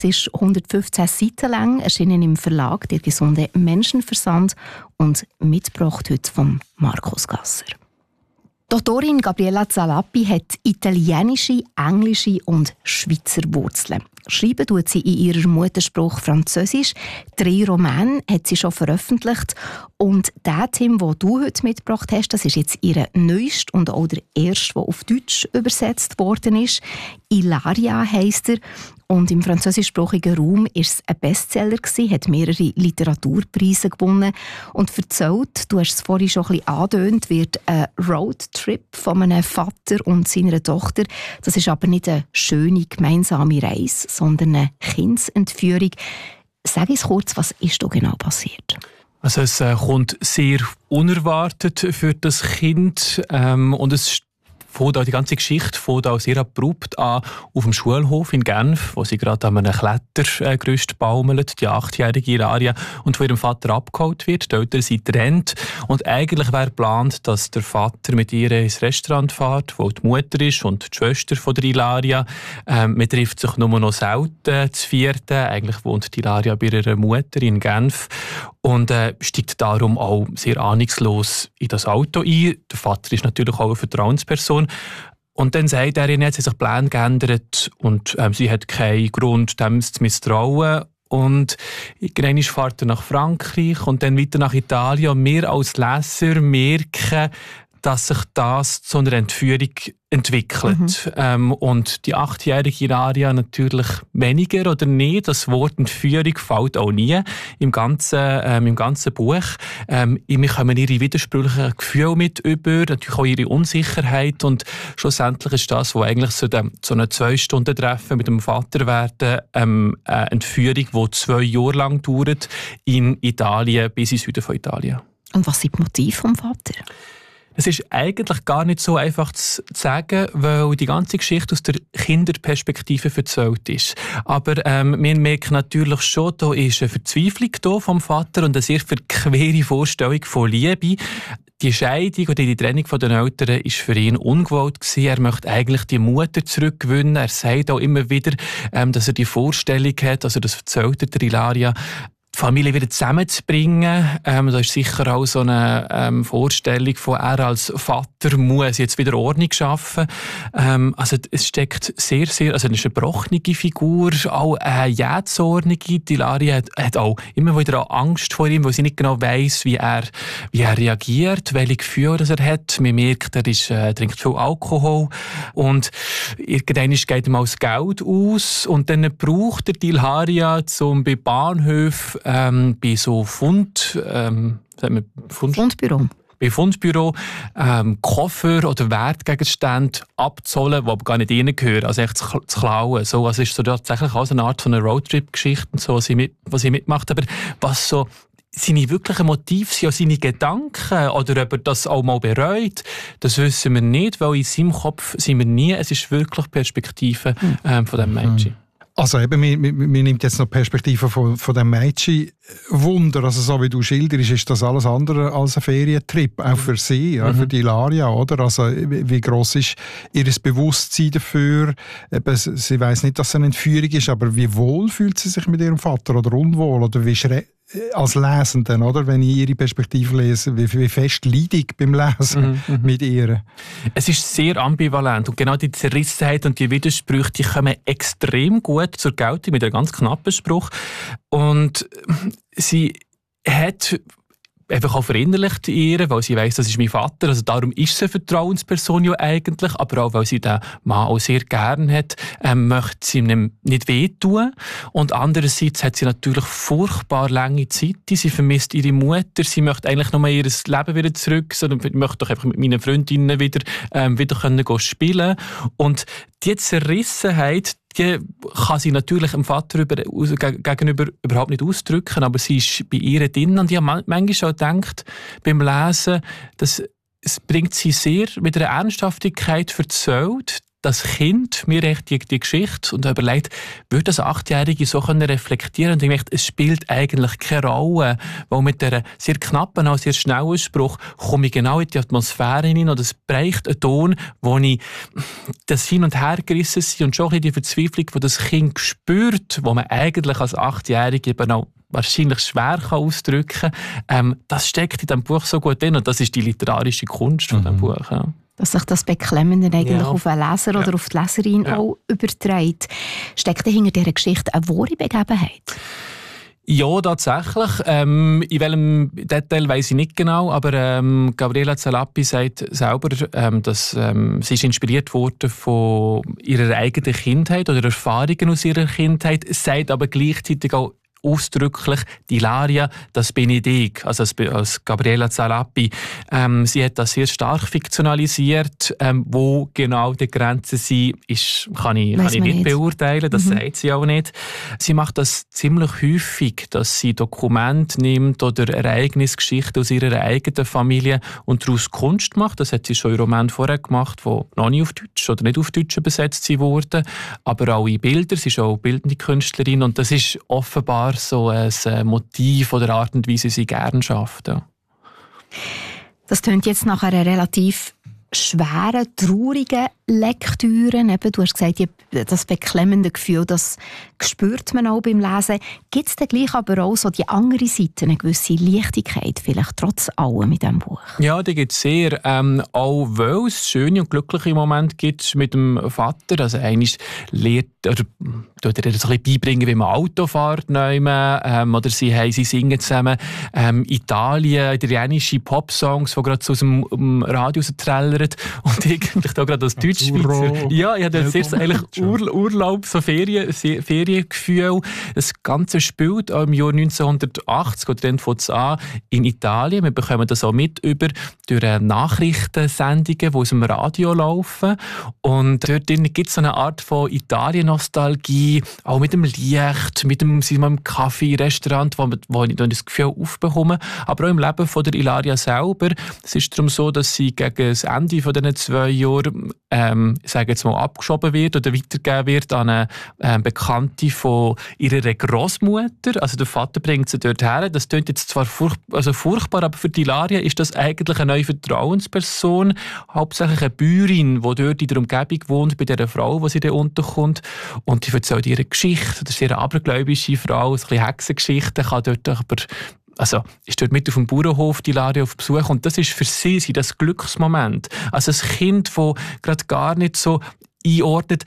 Es ist 115 Seiten lang, erschienen im Verlag «Der gesunde Menschenverstand» und mitgebracht heute von Markus Gasser. Doktorin Gabriella Zalappi hat italienische, englische und Schweizer Wurzeln. Schreiben tut sie in ihrer Muttersprache Französisch. 3 Romane hat sie schon veröffentlicht. Und der Tim, den du heute mitgebracht hast, das ist jetzt ihr neuester und auch der erste, der auf Deutsch übersetzt worden ist. «Ilaria» heisst er. Und im französischsprachigen Raum war es ein Bestseller, hat mehrere Literaturpreise gewonnen. Und erzählt, du hast es vorhin schon ein bisschen angedeutet, wird ein Roadtrip von einem Vater und seiner Tochter. Das ist aber nicht eine schöne gemeinsame Reise, sondern eine Kindsentführung. Sag uns kurz, was ist da genau passiert? Also es kommt sehr unerwartet für das Kind und es die ganze Geschichte fängt auch sehr abrupt an auf dem Schulhof in Genf, wo sie gerade an einem Klettergerüst baumelt, die 8-jährige Ilaria, und von ihrem Vater abgeholt wird. Die Eltern sind getrennt und eigentlich wäre geplant, dass der Vater mit ihr ins Restaurant fährt, wo die Mutter ist und die Schwester von der Ilaria. Man trifft sich nur noch selten zu vierten. Eigentlich wohnt die Ilaria bei ihrer Mutter in Genf und steigt darum auch sehr ahnungslos in das Auto ein. Der Vater ist natürlich auch eine Vertrauensperson. Und dann sagt er ihnen, hat sich Pläne geändert und sie hat keinen Grund, dem zu misstrauen. Und irgendwann fährt er nach Frankreich und dann weiter nach Italien. Und wir als Leser merken, dass sich das zu einer Entführung entwickelt. Und die 8-jährige Ilaria natürlich weniger oder nicht. Das Wort Entführung fällt auch nie im ganzen Buch. Wir kommen ihre widersprüchlichen Gefühle mit über, natürlich auch ihre Unsicherheit. Und schlussendlich ist das, was eigentlich so ein 2-Stunden-Treffen mit dem Vater werden, eine Entführung, die 2 Jahre lang dauert, in Italien bis in den Süden von Italien. Und was sind die Motive vom Vater? Es ist eigentlich gar nicht so einfach zu sagen, weil die ganze Geschichte aus der Kinderperspektive erzählt ist. Aber wir merken natürlich schon, da ist eine Verzweiflung vom Vater und eine sehr verquere Vorstellung von Liebe. Die Scheidung oder die Trennung von den Eltern war für ihn ungewollt gewesen. Er möchte eigentlich die Mutter zurückgewinnen. Er sagt auch immer wieder, dass er die Vorstellung hat, also das erzählt der Ilaria, die Familie wieder zusammenzubringen. Da ist sicher auch so eine Vorstellung von er als Vater muss jetzt wieder Ordnung schaffen. Also es steckt sehr, sehr, also es ist eine gebrochene Figur, auch eine jähzornige. Die Ilaria hat auch immer wieder auch Angst vor ihm, weil sie nicht genau weiss, wie er reagiert, welche Gefühle er hat. Man merkt, er trinkt viel Alkohol und irgendwann geht ihm auch das Geld aus und dann braucht er die Ilaria bei Bahnhöfen bei so Fundbüro. Bei Fundbüro Koffer oder Wertgegenstände abzuholen, die aber gar nicht reingehören, also echt zu klauen. So, also ist so tatsächlich auch so eine Art von einer Roadtrip-Geschichte, so, was sie mitmacht. Aber was so seine wirklichen Motive sind, ja seine Gedanken, oder ob er das auch mal bereut, das wissen wir nicht, weil in seinem Kopf sind wir nie. Es ist wirklich die Perspektive von diesem Mädchen. Also eben, mir nimmt jetzt noch die Perspektive von dem Mädchen Wunder. Also so wie du schilderst, ist das alles andere als ein Ferientrip, auch für sie, auch für die Ilaria, oder? Also wie gross ist ihr Bewusstsein dafür? Eben, sie weiss nicht, dass es eine Entführung ist, aber wie wohl fühlt sie sich mit ihrem Vater oder unwohl? Oder wie als Lesenden, oder? Wenn ich ihre Perspektive lese, wie fest leide ich beim Lesen mit ihr? Es ist sehr ambivalent und genau die Zerrissenheit und die Widersprüche, die kommen extrem gut zur Geltung mit einem ganz knappen Spruch. Und sie hat einfach auch verinnerlicht ihr, weil sie weiss, das ist mein Vater. Also darum ist sie eine Vertrauensperson ja eigentlich, aber auch, weil sie den Mann auch sehr gern hat, möchte sie ihm nicht wehtun. Und andererseits hat sie natürlich furchtbar lange Zeit. Sie vermisst ihre Mutter. Sie möchte eigentlich nur ihr Leben wieder zurück, sondern möchte doch einfach mit meinen Freundinnen wieder können spielen. Und die Zerrissenheit, die kann sie natürlich dem Vater gegenüber überhaupt nicht ausdrücken, aber sie ist bei ihr drin. Und ich habe manchmal auch gedacht, beim Lesen, dass es bringt sie sehr mit einer Ernsthaftigkeit erzählt, das Kind mir echt die Geschichte und habe überlegt, würde das 8-Jährige so reflektieren und ich dachte, es spielt eigentlich keine Rolle, weil mit dieser sehr knappen, auch sehr schnellen Spruch komme ich genau in die Atmosphäre hinein und es bräuchte einen Ton, wo ich das Hin- und Hergerissen bin und schon ein bisschen die Verzweiflung, die das Kind spürt, wo man eigentlich als 8-Jährige eben auch wahrscheinlich schwer ausdrücken kann. Das steckt in diesem Buch so gut drin und das ist die literarische Kunst von diesem Buch. Ja. Dass sich das Beklemmende eigentlich auf den Leser oder auf die Leserin auch überträgt. Steckt hinter dieser Geschichte eine wahre Begebenheit? Ja, tatsächlich. In welchem Detail weiss ich nicht genau, aber Gabriela Zalappi sagt selber, dass sie ist inspiriert wurde von ihrer eigenen Kindheit oder Erfahrungen aus ihrer Kindheit, sagt aber gleichzeitig auch ausdrücklich, die Ilaria, das bin ich, also als Gabriela Zalappi. Sie hat das sehr stark fiktionalisiert. Wo genau die Grenzen sind, kann ich nicht beurteilen, das sagt sie auch nicht. Sie macht das ziemlich häufig, dass sie Dokumente nimmt oder Ereignisgeschichten aus ihrer eigenen Familie und daraus Kunst macht. Das hat sie schon in Roman vorher gemacht, die noch nicht auf Deutsch oder nicht auf Deutsch übersetzt wurden, aber auch in Bilder. Sie ist auch bildende Künstlerin und das ist offenbar so ein Motiv oder Art und Weise, sie gerne schafft. Ja. Das tönt jetzt nach einer relativ schweren, traurigen Lektüre. Eben, du hast gesagt, das beklemmende Gefühl, das spürt man auch beim Lesen. Gibt es dann gleich aber auch so die andere Seite, eine gewisse Leichtigkeit, vielleicht trotz allem mit diesem Buch? Ja, die gibt es sehr. Auch weil es schöne und glückliche Momente gibt mit dem Vater. Also eines lehrt oder tut er so ein bisschen beibringen, wie man Auto fährt. Oder sie singen zusammen italienische Popsongs, die gerade so aus dem Radio trällern. Und eigentlich da gerade als Deutschschweizer. Ja, ich hatte sehr eigentlich Urlaub, so Feriengefühl. Das Ganze spielt auch im Jahr 1980, oder dann fängt es an, in Italien. Wir bekommen das auch mit durch Nachrichtensendungen, die aus dem Radio laufen. Und dort gibt es so eine Art von Italien-Nostalgie, auch mit dem Licht, mit dem Kaffee, Restaurant, wo ich dann das Gefühl aufbekomme. Aber auch im Leben von der Ilaria selber. Es ist darum so, dass sie gegen das Ende von diesen 2 Jahren, sage jetzt mal, abgeschoben wird oder weitergegeben wird an eine Bekannte von ihrer Großmutter. Also der Vater bringt sie dort her. Das klingt jetzt zwar furchtbar, aber für die Ilaria ist das eigentlich eine neue Vertrauensperson, hauptsächlich eine Bäuerin, die dort in der Umgebung wohnt, bei dieser Frau, die sie da unterkommt. Und die erzählt ihre Geschichte. Das ist eine abergläubische Frau, ein bisschen Hexengeschichte, kann dort aber ist dort mit auf dem Bauernhof die Ilaria auf Besuch und das ist für sie das Glücksmoment. Also ein Kind, das gerade gar nicht so einordnet,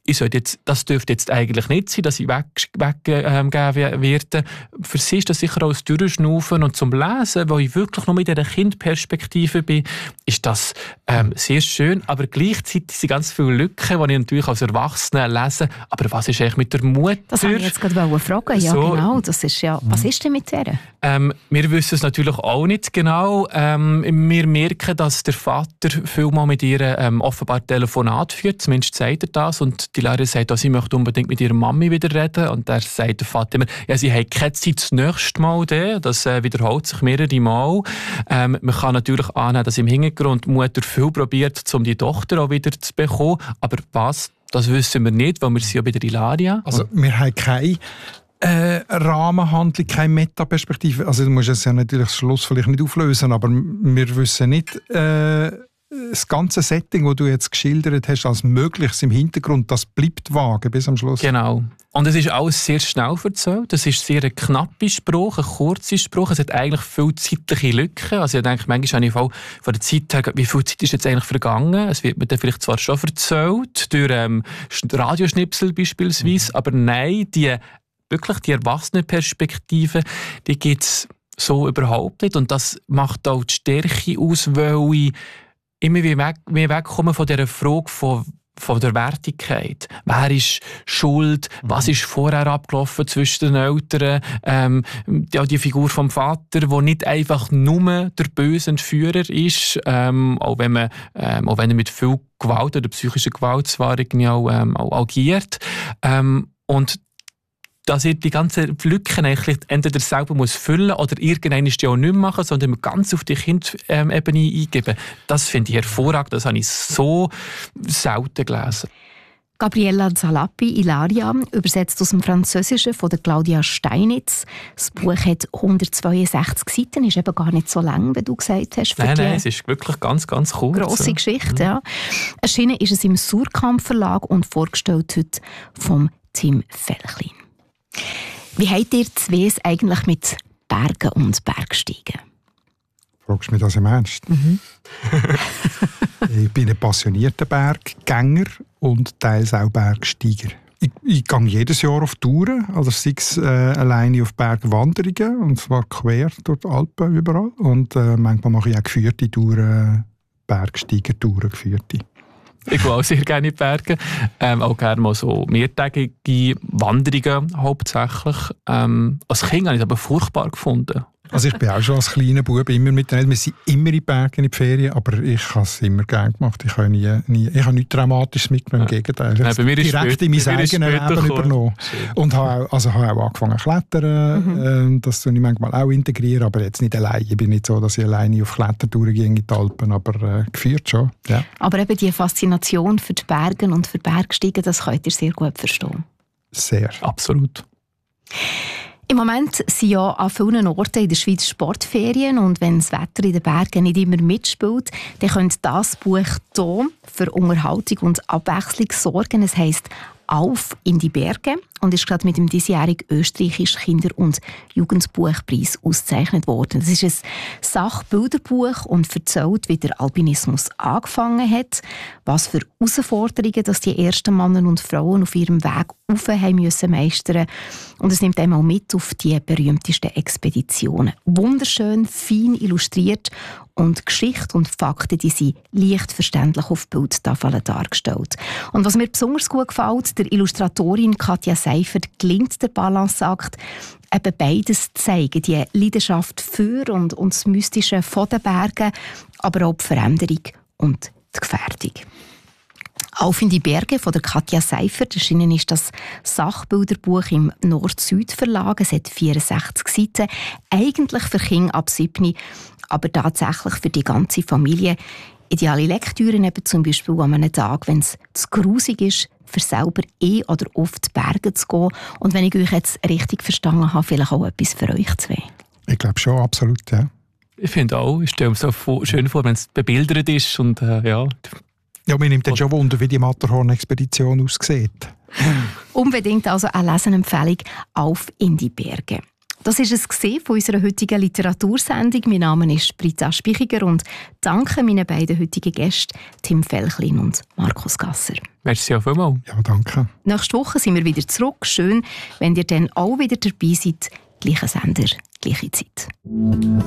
das dürfte jetzt eigentlich nicht sein, dass ich weggegeben werde. Für sie ist das sicher auch das Durchschnaufen und zum Lesen, wo ich wirklich nur mit dieser Kindperspektive bin, ist das sehr schön, aber gleichzeitig sind ganz viele Lücken, die ich natürlich als Erwachsener lese. Aber was ist eigentlich mit der Mutter? Das wollte ich jetzt gerade fragen. Ja, so, genau. Das ist ja, was ist denn mit der? Wir wissen es natürlich auch nicht genau. Wir merken, dass der Vater vielmal mit ihr offenbar Telefonat führt, zumindest sagt er das, und die Lehrerin sagt auch, sie möchte unbedingt mit ihrer Mami wieder reden. Und da sagt der Vater immer, ja, sie hat keine Zeit das nächste Mal. Das wiederholt sich mehrere Mal. Man kann natürlich annehmen, dass im Hintergrund die Mutter viel probiert, um die Tochter auch wieder zu bekommen. Aber was, das wissen wir nicht, weil wir sind ja bei der Ilaria. Also wir haben keine Rahmenhandlung, keine Metaperspektive. Also du musst es ja natürlich am Schluss vielleicht nicht auflösen, aber wir wissen nicht... das ganze Setting, das du jetzt geschildert hast, als Mögliches im Hintergrund, das bleibt vage bis am Schluss. Genau. Und es ist alles sehr schnell erzählt. Es ist sehr ein knapper Spruch, ein kurzer Spruch. Es hat eigentlich viele zeitliche Lücken. Also ich denke, manchmal habe ich von der Zeit her, wie viel Zeit ist jetzt eigentlich vergangen? Es wird mir dann vielleicht zwar schon erzählt, durch Radioschnipsel beispielsweise, aber nein, die Erwachsenenperspektive, die gibt es so überhaupt nicht. Und das macht auch die Stärke aus, weil ich immer wegkommen von dieser Frage von der Wertigkeit. Wer ist schuld? Was ist vorher abgelaufen zwischen den Eltern? Die Figur vom Vater, die nicht einfach nur der böse Entführer ist, auch wenn er mit viel Gewalt oder psychischer Gewalt zwar irgendwie auch agiert. Und dass ich die ganzen Lücken eigentlich entweder selber muss füllen oder irgendwann ist die auch nicht machen, sondern ganz auf die Kindebene eingeben. Das finde ich hervorragend, das habe ich so selten gelesen. Gabriella Zalappi, Ilaria, übersetzt aus dem Französischen von der Claudia Steinitz. Das Buch hat 162 Seiten, ist eben gar nicht so lang, wie du gesagt hast. Nein, es ist wirklich ganz, ganz kurz. Grosse Geschichte, ja. Erschienen ist es im Surkamp Verlag und vorgestellt heute vom Tim Felchlin. Wie habt ihr zwei es eigentlich mit Bergen und Bergsteigen? Fragst du mich das im Ernst? Ich bin ein passionierter Berggänger und teils auch Bergsteiger. Ich gehe jedes Jahr auf Touren, also sei es alleine auf Bergwanderungen, und zwar quer durch die Alpen überall. Und manchmal mache ich auch geführte Touren, Bergsteigertouren geführte. Ich gehe auch sehr gerne in die Berge. Auch gerne mal so mehrtägige Wanderungen hauptsächlich. Als Kind habe ich es aber furchtbar gefunden. Also ich bin auch schon als kleiner Bub immer mit den Eltern. Wir sind immer in die Berge in die Ferien, aber ich habe es immer gerne gemacht. Ich habe nichts Traumatisches mitgenommen, im Gegenteil. Ich habe es direkt in mein eigenes Leben übernommen. Und habe auch angefangen zu klettern. Das tue ich manchmal auch integrieren, aber jetzt nicht allein. Ich bin nicht so, dass ich alleine auf Klettertouren gehe in die Alpen, aber geführt schon. Ja. Aber eben die Faszination für die Berge und für Bergsteigen, das könnt ihr sehr gut verstehen. Sehr. Absolut. Im Moment sind ja an vielen Orten in der Schweiz Sportferien und wenn das Wetter in den Bergen nicht immer mitspielt, dann könnte das Buch hier für Unterhaltung und Abwechslung sorgen. Es heisst «Auf in die Berge» und ist gerade mit dem diesjährigen österreichischen Kinder- und Jugendbuchpreis ausgezeichnet worden. Das ist ein Sachbilderbuch und erzählt, wie der Alpinismus angefangen hat, was für Herausforderungen dass die ersten Männer und Frauen auf ihrem Weg rauf haben müssen meistern. Und es nimmt einmal mit auf die berühmtesten Expeditionen. Wunderschön, fein illustriert und Geschichte und Fakten, die sind leicht verständlich auf Bildtafeln dargestellt. Und was mir besonders gut gefällt, der Illustratorin Katja Seifert gelingt der Balanceakt, eben beides zu zeigen, die Leidenschaft für und das Mystische von den Bergen, aber auch die Veränderung und die Gefährdung. «Auf in die Berge» von der Katja Seifert. Erschienen ist das Sachbilderbuch im Nord-Süd-Verlag. Es hat 64 Seiten. Eigentlich für Kinder ab 7, aber tatsächlich für die ganze Familie. Ideale Lektüren eben zum Beispiel an einem Tag, wenn es zu grusig ist, für selber oder auf die Berge zu gehen. Und wenn ich euch jetzt richtig verstanden habe, vielleicht auch etwas für euch zwei. Ich glaube schon, absolut, ja. Ich finde auch, ich stelle mir so schön vor, wenn es bebildert ist und ja. Ja, mir nimmt dann schon Wunder, wie die Matterhorn-Expedition aussieht. Unbedingt also eine Lesenempfehlung «Auf in die Berge». Das war es von unserer heutigen Literatursendung. Mein Name ist Britta Spichiger und danke meinen beiden heutigen Gästen, Tim Felchlin und Markus Gasser. Merci auch vielmals. Ja, danke. Nächste Woche sind wir wieder zurück. Schön, wenn ihr dann auch wieder dabei seid. Gleicher Sender, gleiche Zeit.